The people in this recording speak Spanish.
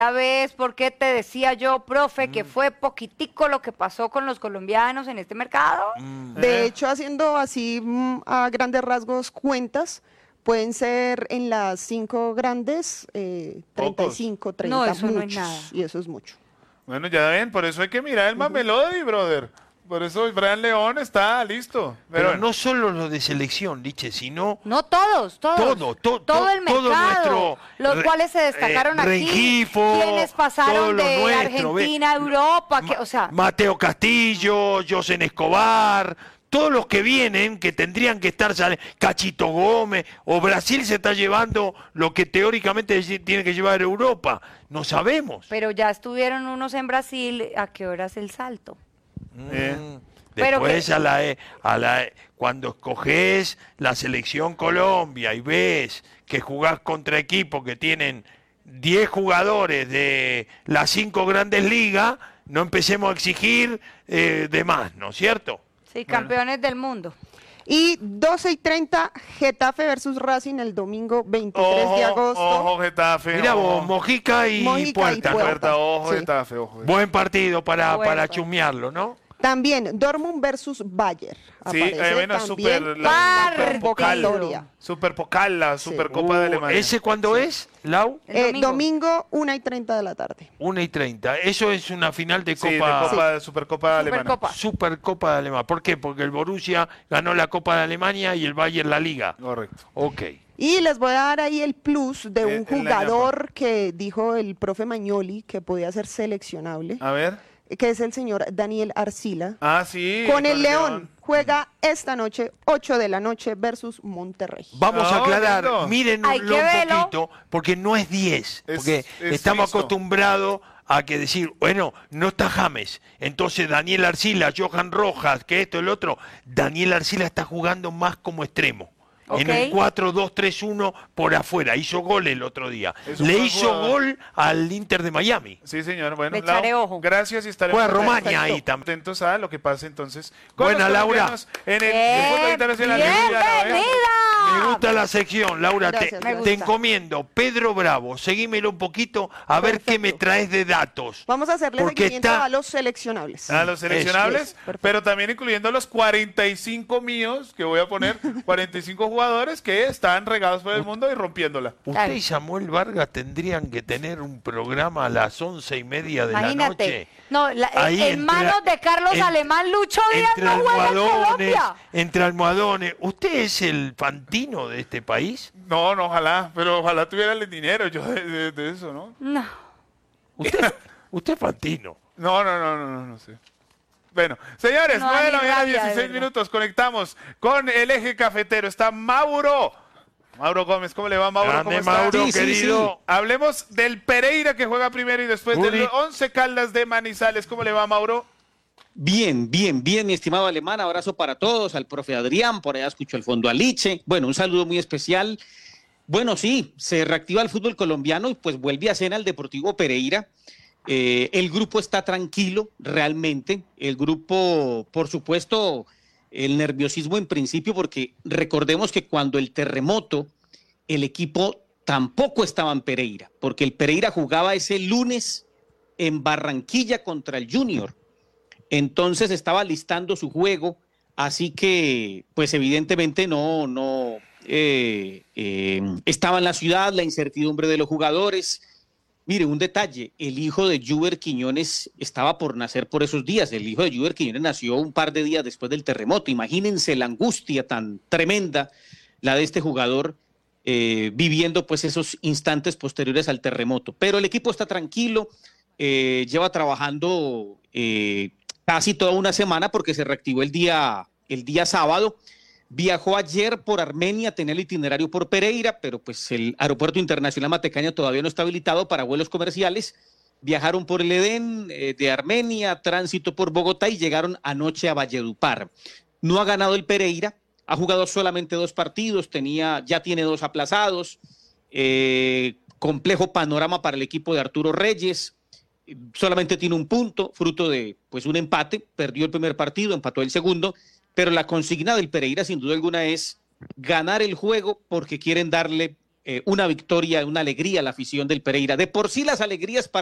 vez, porque te decía yo, profe, que fue poquitico lo que pasó con los colombianos en este mercado. De hecho, haciendo así a grandes rasgos cuentas, pueden ser en las 5 grandes, 35, 30, No, eso muchos, no es nada. y eso es mucho. Bueno, ya ven, por eso hay que mirar el Mamelody, brother. Por eso Brian León está listo. Pero bueno. no solo los de selección, Liche, sino No todos. todo el mercado, nuestro, los cuales se destacaron aquí, Rengifo, quienes todo pasaron lo de nuestro, Argentina a Europa, que, o sea, Mateo Castillo, Josen Escobar, todos los que vienen, que tendrían que estar, Cachito Gómez, o Brasil se está llevando lo que teóricamente tiene que llevar Europa, no sabemos. pero ya estuvieron unos en Brasil, ¿a qué hora es el salto? Después Pero cuando escoges la selección Colombia y ves que jugás contra equipos que tienen 10 jugadores de las 5 grandes ligas, no empecemos a exigir de más, ¿no es cierto? Sí, campeones del mundo. Y 12:30, Getafe versus Racing el domingo 23 de agosto. Ojo, Getafe. Mira ojo. vos, Mojica y Mojica y Puerta. Puerta. Ojo, Sí. Getafe, ojo. Buen partido para Bueno. chumearlo, ¿no? También Dortmund versus Bayer. Sí, Aparece bueno, también super, en la la Superpocal. convocatoria. Superpocal, la Supercopa de Alemania. ¿Ese cuándo es, Lau? El Domingo 1:30 de la tarde. 1:30. Eso es una final de Sí, de Copa. Supercopa alemana. Supercopa. Supercopa de Alemania. ¿Por qué? Porque el Borussia ganó la Copa de Alemania y el Bayern la Liga. Correcto. Ok. Y les voy a dar ahí el plus de un en la jugador que dijo el profe Magnoli que podía ser seleccionable, A ver. que es el señor Daniel Arcila. Ah, sí. Con el León juega esta noche, 8 de la noche versus Monterrey. Vamos a aclarar, lindo. mírenlo Hay que un verlo. poquito, porque no es 10. Es- Porque es estamos listo. acostumbrados a que decir, bueno, no está James. Entonces Daniel Arcila, Johan Rojas, que esto, el otro. Daniel Arcila está jugando más como extremo. En Ok. un 4-2-3-1 por afuera. Hizo gol el otro día. Es un Le buen hizo jugador. gol al Inter de Miami. Sí, señor. Bueno, Le echaré Lau, ojo. gracias y estaremos Fue a Romania ahí también. atentos a lo que pase entonces con Buena, los Laura. colombianos en el fútbol internacional. ¡Bienvenida! Me gusta la sección, Laura. Gracias, te, me te gusta. encomiendo. Pedro Bravo, seguímelo un poquito a ver qué me Perfecto. traes de datos. Vamos a hacerle Porque seguimiento está- a los seleccionables. A los seleccionables, Eso, perfecto. pero también incluyendo los 45 míos, que voy a poner 45 jugadores que están regados por el mundo y rompiéndola. Usted y Samuel Vargas tendrían que tener un programa a las 11:30 de la Imagínate. noche. No, Ahí en manos de Carlos Alemán, Lucho Díaz entre no juega en almohadones, Colombia. entre almohadones. ¿Usted es el Fantino de este país? No, no, ojalá, pero ojalá tuviera el dinero yo de eso, ¿no? No. Usted es Fantino. No sé. Bueno, señores, No, 9 de la ni mañana, rabia, de 16 verdad. minutos, conectamos con el eje cafetero. Está Mauro. Mauro Gómez, ¿cómo le va, Mauro? ¿Cómo Grande está? Mauro, Sí, sí, querido. Hablemos del Pereira que juega primero y después Uli. del 11 Caldas de Manizales. ¿Cómo le va, Mauro? Bien, mi estimado Alemán. Abrazo para todos, al profe Adrián, por allá escucho el fondo a Liche. Bueno, un saludo muy especial. Bueno, sí, se reactiva el fútbol colombiano y pues vuelve a cena el Deportivo Pereira. El grupo está tranquilo, realmente. El grupo, por supuesto, el nerviosismo en principio, porque recordemos que cuando el terremoto, el equipo tampoco estaba en Pereira, porque el Pereira jugaba ese lunes en Barranquilla contra el Junior. Entonces estaba listando su juego, así que pues evidentemente no estaba en la ciudad, la incertidumbre de los jugadores. Mire, un detalle, el hijo de Juber Quiñones estaba por nacer por esos días, el hijo de Juber Quiñones nació un par de días después del terremoto. Imagínense la angustia tan tremenda, la de este jugador, viviendo pues esos instantes posteriores al terremoto. Pero el equipo está tranquilo, lleva trabajando casi toda una semana porque se reactivó el día sábado. Viajó ayer por Armenia, tenía el itinerario por Pereira, pero pues el aeropuerto internacional Matecaña todavía no está habilitado para vuelos comerciales. Viajaron por el Edén de Armenia, tránsito por Bogotá y llegaron anoche a Valledupar. No ha ganado el Pereira, ha jugado solamente 2 partidos, ya tiene 2 aplazados. Complejo panorama para el equipo de Arturo Reyes. Solamente tiene 1 punto, fruto de pues un empate. Perdió el primer partido, empató el segundo. Pero la consigna del Pereira, sin duda alguna, es ganar el juego porque quieren darle una victoria, una alegría a la afición del Pereira. De por sí las alegrías para